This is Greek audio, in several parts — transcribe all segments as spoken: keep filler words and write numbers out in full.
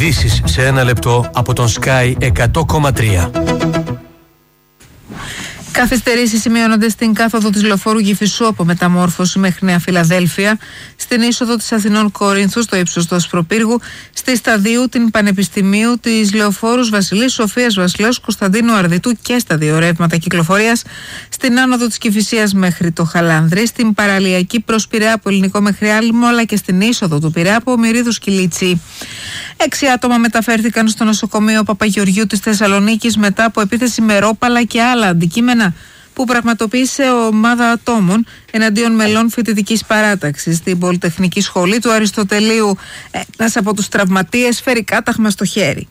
Ειδήσεις σε ένα λεπτό από τον Sky εκατό κόμμα τρία. Καθυστερήσεις σημειώνονται στην κάθοδο της λεωφόρου Γυφισσού από Μεταμόρφωση μέχρι Νέα Φιλαδέλφια, στην είσοδο της Αθηνών Κορίνθου στο ύψος του Ασπροπύργου, στη Σταδίου την Πανεπιστημίου, της λεωφόρους Βασιλής Σοφίας Βασιλέως Κωνσταντίνου Αρδιτού και στα δύο ρεύματα κυκλοφορίας, στην άνοδο της Κηφισίας μέχρι το Χαλάνδρη, στην παραλιακή προς Πειραιά από Ελληνικό μέχρι Άλυμο, αλλά και στην είσοδο του Πειραιά από Μυρίδου Σκυλίτσι. Έξι άτομα μεταφέρθηκαν στο νοσοκομείο Παπαγεωργιού της Θεσσαλονίκης μετά από επίθεση με ρόπαλα και άλλα αντικείμενα που πραγματοποίησε ομάδα ατόμων εναντίον μελών φοιτητικής παράταξης στην Πολυτεχνική Σχολή του Αριστοτελείου. Ένας από τους τραυματίες φέρει κάταγμα στο χέρι.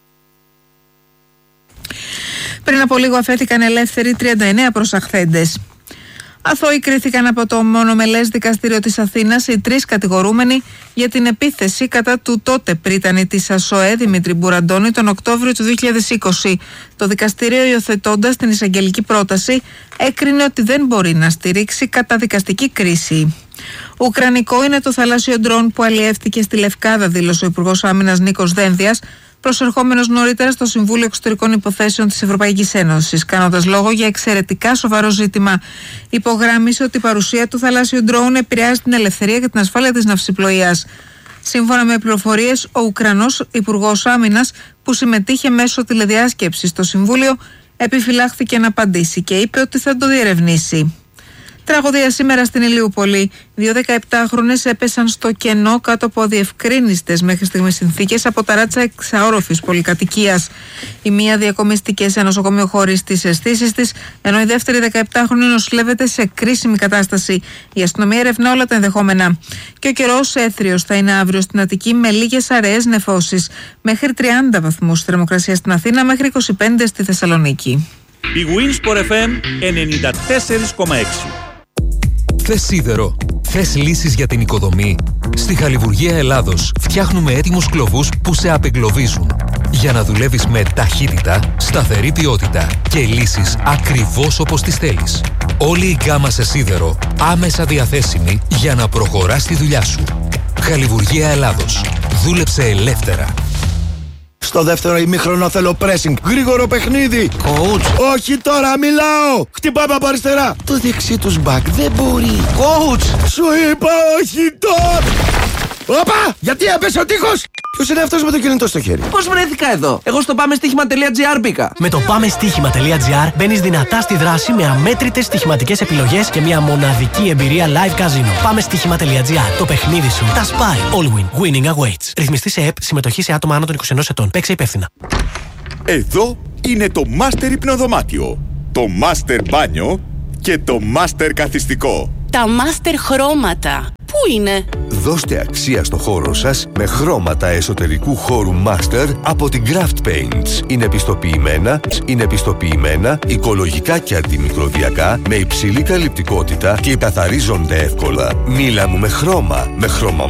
Πριν από λίγο αφέθηκαν ελεύθεροι τριάντα εννέα προσαχθέντες. Αθώοι κρίθηκαν από το μονομελές δικαστήριο της Αθήνας οι τρεις κατηγορούμενοι για την επίθεση κατά του τότε πρίτανη της ΑΣΟΕ Δημήτρη Μπουραντώνη τον Οκτώβριο του δύο χιλιάδες είκοσι. Το δικαστήριο, υιοθετώντας την εισαγγελική πρόταση, έκρινε ότι δεν μπορεί να στηρίξει καταδικαστική κρίση. Ουκρανικό είναι το θαλάσσιο ντρόν που αλλιεύτηκε στη Λευκάδα, δήλωσε ο Υπουργός Άμυνας Νίκος Δένδιας, προσερχόμενος νωρίτερα στο Συμβούλιο Εξωτερικών Υποθέσεων της Ευρωπαϊκής Ένωσης, κάνοντας λόγο για εξαιρετικά σοβαρό ζήτημα. Υπογράμμισε ότι η παρουσία του θαλάσσιου ντρόουν επηρεάζει την ελευθερία και την ασφάλεια της ναυσιπλοείας. Σύμφωνα με πληροφορίες, ο Ουκρανός Υπουργός Άμυνας, που συμμετείχε μέσω τηλεδιάσκεψης στο Συμβούλιο, επιφυλάχθηκε να απαντήσει και είπε ότι θα το διερευνήσει. Τραγωδία σήμερα στην Ηλιούπολη. Δύο δεκαεπτάχρονες έπεσαν στο κενό κάτω από αδιευκρίνιστες μέχρι στιγμής συνθήκες από ταράτσα εξαόροφης πολυκατοικίας. Η μία διακομιστήκε σε νοσοκομείο χωρίς τις αισθήσεις της, ενώ η δεύτερη δεκαεπτάχρονη νοσηλεύεται σε κρίσιμη κατάσταση. Η αστυνομία ερευνά όλα τα ενδεχόμενα. Και ο καιρός έθριος θα είναι αύριο στην Αττική με λίγες αραιές νεφώσεις. Μέχρι τριάντα βαθμούς θερμοκρασία στην Αθήνα, μέχρι είκοσι πέντε στη Θεσσαλονίκη. Η Winsport εφ εμ ενενήντα τέσσερα κόμμα έξι. Θες σίδερο? Θες λύσεις για την οικοδομή? Στη Χαλιβουργία Ελλάδος φτιάχνουμε έτοιμους κλωβούς που σε απεγκλωβίζουν για να δουλεύεις με ταχύτητα, σταθερή ποιότητα και λύσεις ακριβώς όπως τις θέλεις. Όλη η γκάμα σε σίδερο άμεσα διαθέσιμη για να προχωράς τη δουλειά σου. Χαλιβουργία Ελλάδος. Δούλεψε ελεύθερα. Στο δεύτερο ημίχρονο θέλω pressing. Γρήγορο παιχνίδι. Coach. Όχι τώρα, μιλάω. Χτυπάμε από αριστερά. Το δεξί τους μπακ δεν μπορεί. Coach. Σου είπα όχι τώρα. Όπα! Γιατί έπεσε ο τείχος. Ποιος είναι αυτός με το κινητό στο χέρι? Πώς βρέθηκα εδώ? Εγώ στο πάμε στοίχημα τελεία τζι άρ μπήκα. Με το πάμε στοίχημα τελεία τζι άρ μπαίνεις δυνατά στη δράση με αμέτρητες στοιχηματικές επιλογές και μια μοναδική εμπειρία live casino. Πάμε στοίχημα τελεία τζι άρ. Το παιχνίδι σου τα σπάει. All win. Winning awaits. Ρυθμιστή σε ΕΠ. Συμμετοχή σε άτομα άνω των είκοσι ενός ετών. Παίξε υπεύθυνα. Εδώ είναι το Master Υπνοδωμάτιο, το Master Μπάνιο και το Master Καθιστικό. Τα Master Χρώματα. Πού είναι? Δώστε αξία στο χώρο σας με χρώματα εσωτερικού χώρου Master από την Craft Paints. Είναι πιστοποιημένα, είναι πιστοποιημένα, οικολογικά και αντιμικροβιακά, με υψηλή καλυπτικότητα και καθαρίζονται εύκολα. Μίλα μου με χρώμα, με χρώμα